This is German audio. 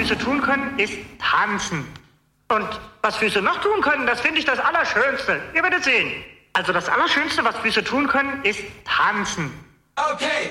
Füße tun können, ist tanzen. Und was Füße noch tun können, das finde ich das Allerschönste. Ihr werdet sehen. Also das Allerschönste, was Füße tun können, ist tanzen. Okay.